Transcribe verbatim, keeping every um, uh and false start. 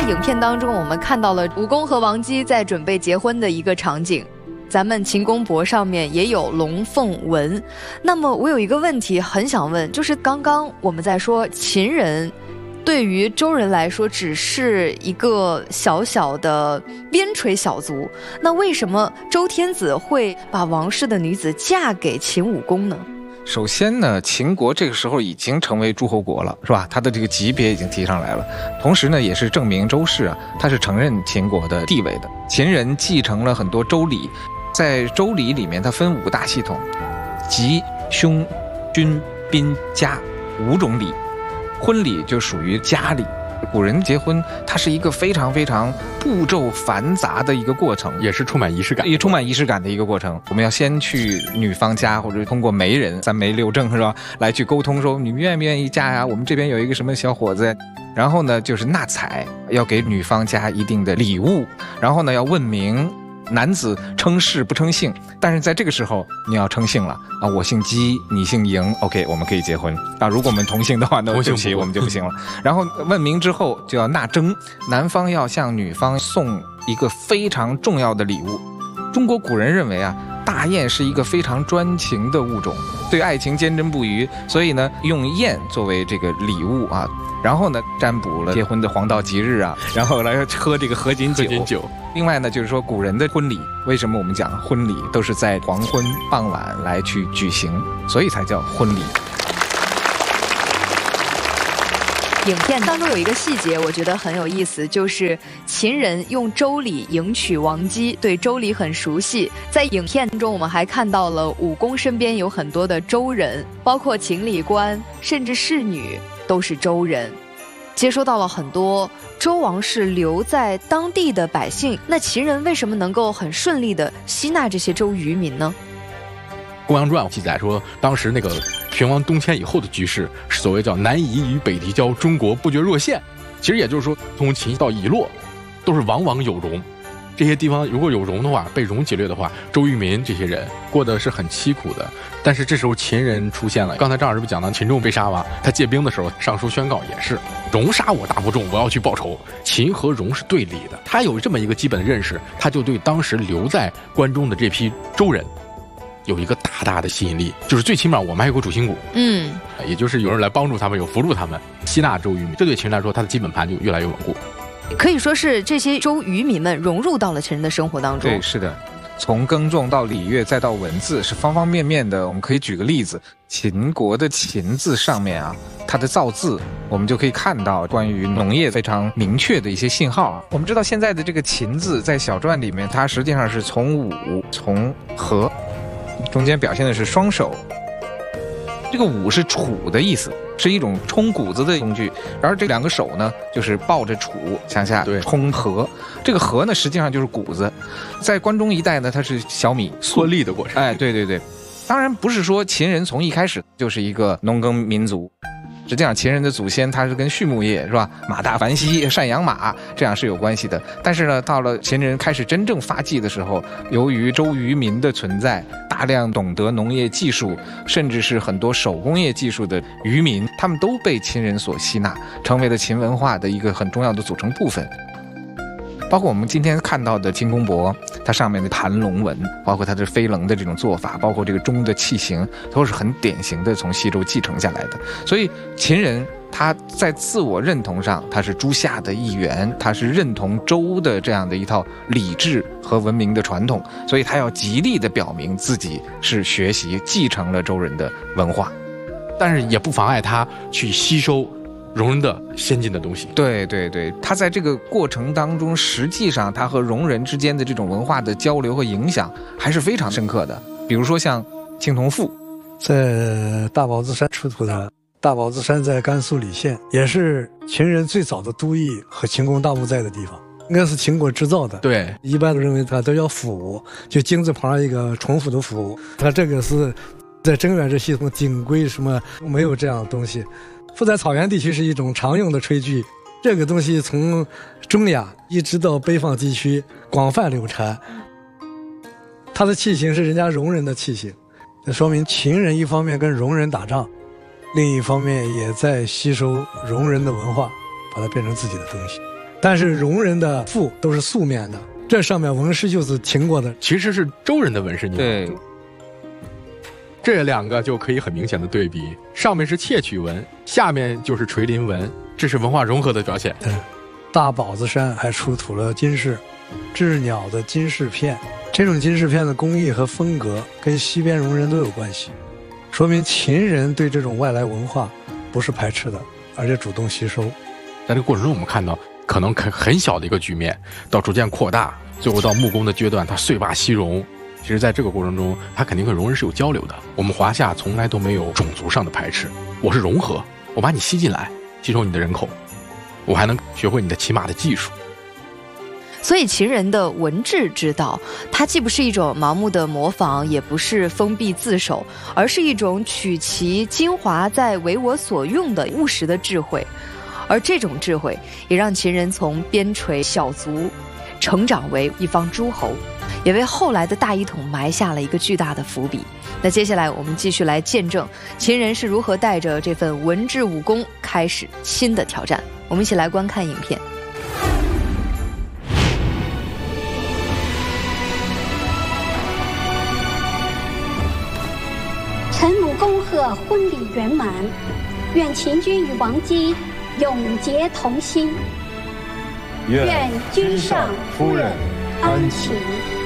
影片当中，我们看到了武公和王姬在准备结婚的一个场景。咱们秦公帛上面也有龙凤纹。那么我有一个问题很想问，就是刚刚我们在说秦人对于周人来说只是一个小小的边陲小族，那为什么周天子会把王室的女子嫁给秦武公呢？ 首先呢，秦国这个时候已经成为诸侯国了，是吧？他的这个级别已经提上来了，同时呢，也是证明周氏啊，他是承认秦国的地位的。秦人继承了很多周礼，在周礼里面，它分五大系统：吉、凶、君、宾、嘉五种礼。婚礼就属于家礼。古人结婚，它是一个非常非常步骤繁杂的一个过程， 也是充满仪式感， 也充满仪式感的一个过程。我们要先去女方家，或者通过媒人三媒六证是吧，来去沟通说你们愿不愿意嫁呀？我们这边有一个什么小伙子。然后呢，就是纳采，要给女方家一定的礼物。然后呢，要问名。男子称氏不称姓，但是在这个时候你要称姓了啊！我姓姬，你姓嬴 ，OK， 我们可以结婚啊。如果我们同姓的话，那对不起，我们就不行了。然后问名之后就要纳征，男方要向女方送一个非常重要的礼物。中国古人认为啊，大雁是一个非常专情的物种，对爱情坚贞不渝，所以呢，用雁作为这个礼物啊。然后呢，占卜了结婚的黄道吉日啊，然后来喝这个合卺酒。合卺酒。另外呢，就是说古人的婚礼，为什么我们讲婚礼都是在黄昏傍晚来去举行，所以才叫婚礼。 影片当中有一个细节，我觉得很有意思，就是秦人用周礼迎娶王姬，对周礼很熟悉。在影片中，我们还看到了武公身边有很多的周人，包括秦礼官，甚至侍女都是周人，接收到了很多周王室留在当地的百姓。那秦人为什么能够很顺利地吸纳这些周渔民呢？ 公羊传记载说，当时那个平王东迁以后的局势，所谓叫南夷与北狄交，中国不绝若线。其实也就是说，从秦到以洛，都是往往有戎。这些地方如果有戎的话，被戎劫掠的话，周渔民这些人过得是很凄苦的。但是这时候秦人出现了。刚才张老师不讲到秦仲被杀吗？他借兵的时候，上书宣告也是戎杀我大不重，我要去报仇。秦和戎是对立的，他有这么一个基本的认识，他就对当时留在关中的这批周人有一个大大的吸引力，就是最起码我们还有个主心骨， 嗯， 也就是有人来帮助他们，有扶助他们，吸纳周渔民，这对秦人来说，他的基本盘就越来越稳固。 可以说是这些周渔民们融入到了秦人的生活当中。 对，是的，从耕种到礼乐再到文字，是方方面面的。我们可以举个例子，秦国的秦字上面啊，它的造字我们就可以看到关于农业非常明确的一些信号啊。我们知道现在的这个秦字在小篆里面，它实际上是从武从和，中间表现的是双手。这个武是杵的意思，是一种冲谷子的工具，然而这两个手呢，就是抱着杵向下冲和。这个和呢，实际上就是谷子。在关中一带呢，它是小米缩粒的过程。 哎，对对对，当然不是说秦人从一开始就是一个农耕民族。实际上秦人的祖先他是跟畜牧业是吧，马大繁息赡养马，这样是有关系的。但是呢，到了秦人开始真正发迹的时候，由于周渔民的存在，大量懂得农业技术，甚至是很多手工业技术的渔民，他们都被秦人所吸纳，成为了秦文化的一个很重要的组成部分。包括我们今天看到的秦公帛，它上面的盘龙纹，包括它的飞棱的这种做法，包括这个钟的器型，都是很典型的从西周继承下来的。所以秦人他在自我认同上，他是诸夏的一员，他是认同周的这样的一套礼制和文明的传统，所以他要极力的表明自己是学习继承了周人的文化， 但是也不妨碍他去吸收戎人的先进的东西。 对对对，他在这个过程当中，实际上他和戎人之间的这种文化的交流和影响还是非常深刻的。比如说像青铜赋， 在大宝子山出土的。大宝子山在甘肃礼县，也是秦人最早的都邑和秦公大墓在的地方，应该是秦国制造的。 对， 一般都认为它都叫府，就金字旁一个重复的府。它这个是在中原这系统鼎圭什么没有这样的东西。附在草原地区是一种常用的炊具，这个东西从中亚一直到北方地区广泛流传。它的器型是人家戎人的器型，这说明秦人一方面跟戎人打仗，另一方面也在吸收戎人的文化，把它变成自己的东西。 但是戎人的腹都是素面的，这上面纹饰就是停过的， 其实是周人的纹饰。 对， 这两个就可以很明显的对比，上面是窃取纹，下面就是垂鳞纹，这是文化融合的表现。 对，大宝子山还出土了金饰，雉鸟的金饰片，这种金饰片的工艺和风格跟西边戎人都有关系，说明秦人对这种外来文化不是排斥的，而且主动吸收。 在这个过程中，我们看到可能很很小的一个局面，到逐渐扩大，最后到木工的阶段，它碎罢西戎。其实在这个过程中，它肯定跟戎人是有交流的。我们华夏从来都没有种族上的排斥，我是融合，我把你吸进来，吸收你的人口，我还能学会你的骑马的技术。 所以秦人的文治之道，它既不是一种盲目的模仿，也不是封闭自守，而是一种取其精华在为我所用的务实的智慧。而这种智慧也让秦人从边陲小卒成长为一方诸侯，也为后来的大一统埋下了一个巨大的伏笔。那接下来我们继续来见证秦人是如何带着这份文治武功开始新的挑战。我们一起来观看影片。 陈鲁恭贺婚礼圆满，愿秦军与王姬永结同心，愿君上夫人安寝。